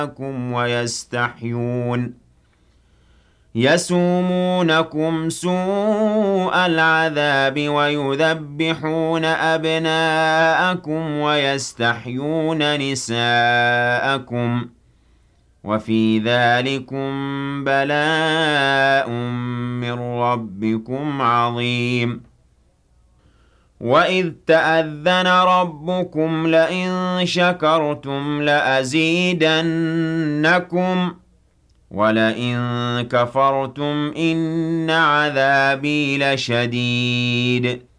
ويستحيون يسومونكم سوء العذاب ويذبحون أبناءكم ويستحيون نساءكم وفي ذلكم بلاء من ربكم عظيم وَإِذْ تَأَذَّنَ رَبُّكُمْ لَئِن شَكَرْتُمْ لَأَزِيدَنَّكُمْ وَلَئِن كَفَرْتُمْ إِنَّ عَذَابِي لَشَدِيدٌ